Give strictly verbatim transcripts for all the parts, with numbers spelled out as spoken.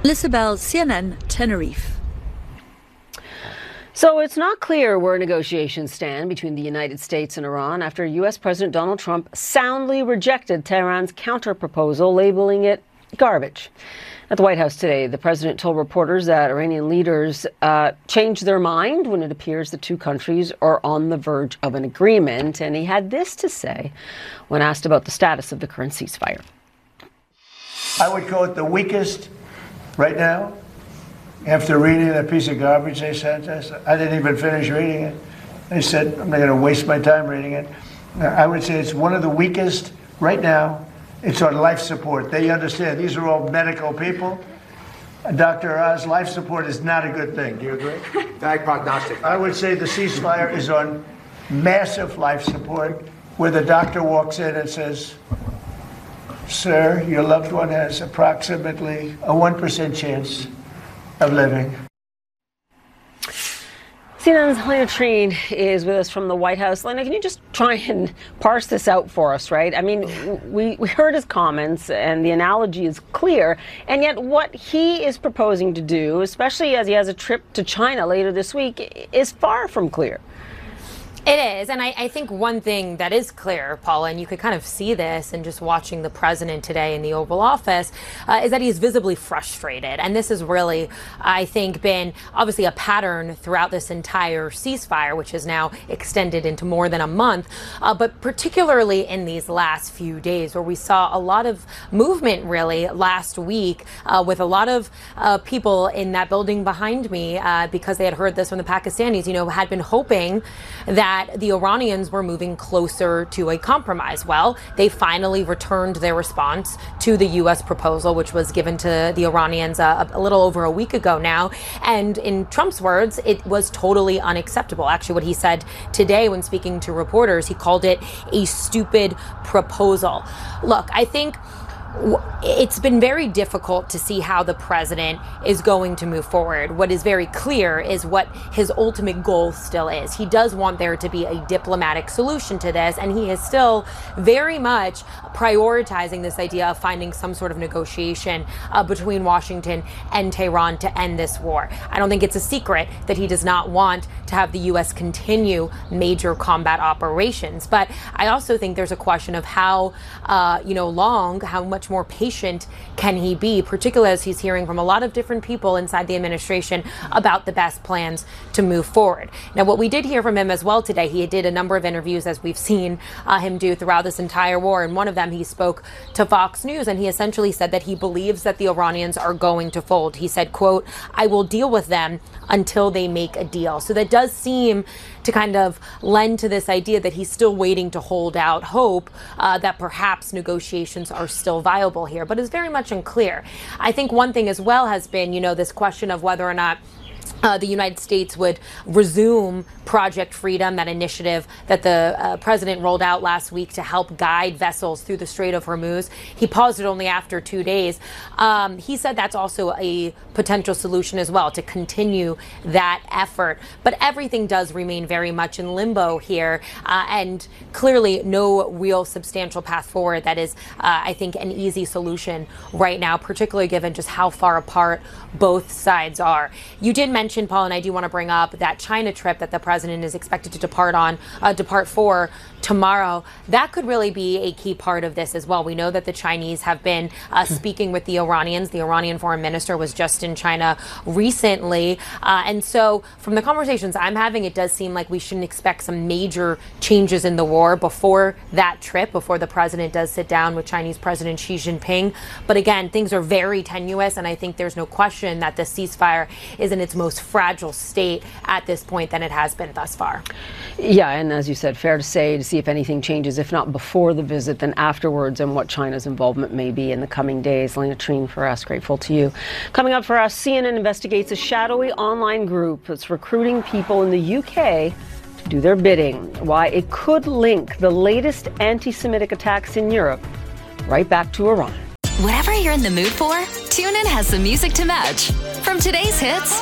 Lisabel, C N N, Tenerife. So it's not clear where negotiations stand between the United States and Iran after U S President Donald Trump soundly rejected Tehran's counterproposal, labeling it garbage. At the White House today, the president told reporters that Iranian leaders uh, changed their mind when it appears the two countries are on the verge of an agreement. And he had this to say when asked about the status of the current ceasefire. I would call it the weakest right now. After reading that piece of garbage they sent us, I didn't even finish reading it. They said, I'm not going to waste my time reading it. I would say it's one of the weakest right now. It's on life support. They understand these are all medical people. Doctor Oz, life support is not a good thing. Do you agree? Bad prognostic. I would say the ceasefire is on massive life support, where the doctor walks in and says, sir, your loved one has approximately a one percent chance of living. C N N's Helena Treen is with us from the White House. Helena, can you just try and parse this out for us, right? I mean, we, we heard his comments and the analogy is clear, and yet what he is proposing to do, especially as he has a trip to China later this week, is far from clear. It is, and I, I think one thing that is clear, Paula, and you could kind of see this in just watching the president today in the Oval Office, uh, is that he's visibly frustrated. And this has really, I think, been obviously a pattern throughout this entire ceasefire, which is now extended into more than a month, uh, but particularly in these last few days where we saw a lot of movement really last week uh, with a lot of uh, people in that building behind me uh, because they had heard this from the Pakistanis, you know, had been hoping that that the Iranians were moving closer to a compromise. Well, they finally returned their response to the U S proposal, which was given to the Iranians uh, a little over a week ago now. And in Trump's words, it was totally unacceptable. Actually, what he said today when speaking to reporters, he called it a stupid proposal. Look, I think it's been very difficult to see how the president is going to move forward. What is very clear is what his ultimate goal still is. He does want there to be a diplomatic solution to this, and he is still very much prioritizing this idea of finding some sort of negotiation uh, between Washington and Tehran to end this war. I don't think it's a secret that he does not want to have the U S continue major combat operations, but I also think there's a question of how, uh, you know, long, how much more patient can he be, particularly as he's hearing from a lot of different people inside the administration about the best plans to move forward. Now, what we did hear from him as well today, he did a number of interviews, as we've seen uh, him do throughout this entire war. And one of them, he spoke to Fox News, and he essentially said that he believes that the Iranians are going to fold. He said, quote, I will deal with them until they make a deal. So that does seem to kind of lend to this idea that he's still waiting to hold out hope uh, that perhaps negotiations are still viable here, but it's very much unclear. I think one thing as well has been, you know, this question of whether or not Uh, the United States would resume Project Freedom, that initiative that the uh, president rolled out last week to help guide vessels through the Strait of Hormuz. He paused it only after two days. Um, he said that's also a potential solution as well, to continue that effort. But everything does remain very much in limbo here, uh, and clearly no real substantial path forward that is, uh, I think, an easy solution right now, particularly given just how far apart both sides are. You did mention, Paul, and I do want to bring up that China trip that the president is expected to depart on, uh, depart for tomorrow. That could really be a key part of this as well. We know that the Chinese have been uh, speaking with the Iranians. The Iranian foreign minister was just in China recently. Uh, and so from the conversations I'm having, it does seem like we shouldn't expect some major changes in the war before that trip, before the president does sit down with Chinese President Xi Jinping. But again, things are very tenuous, and I think there's no question that the ceasefire is in its most fragile state at this point than it has been thus far. Yeah, and as you said, fair to say, to see if anything changes, if not before the visit, then afterwards, and what China's involvement may be in the coming days. Helena Treen for us, grateful to you. Coming up for us, C N N investigates a shadowy online group that's recruiting people in the U K to do their bidding. Why it could link the latest anti-Semitic attacks in Europe right back to Iran. Whatever you're in the mood for, TuneIn has the music to match. From today's hits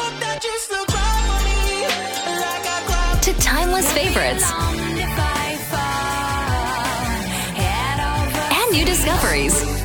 to timeless favorites and new discoveries.